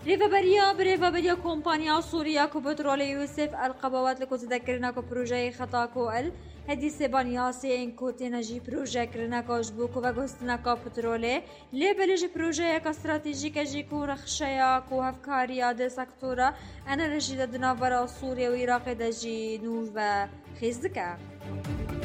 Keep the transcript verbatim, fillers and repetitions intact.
ريفابريا بريفابريا كومبانيا سوريا كو بترول يوسف القبوات لكو تذكرنا كو بروجي خطاكو ال هدي سيبانيا سين كو تنجي بروجي كرنا كو جبوكو وغوستنا كو بترولي لي بلج بروجي كا استراتيجيكا جيكو رخشيا كو هفكاريا دي سكتورا انا رجيدا دنافرا سوريا وعراق دجي نوف خيزدكا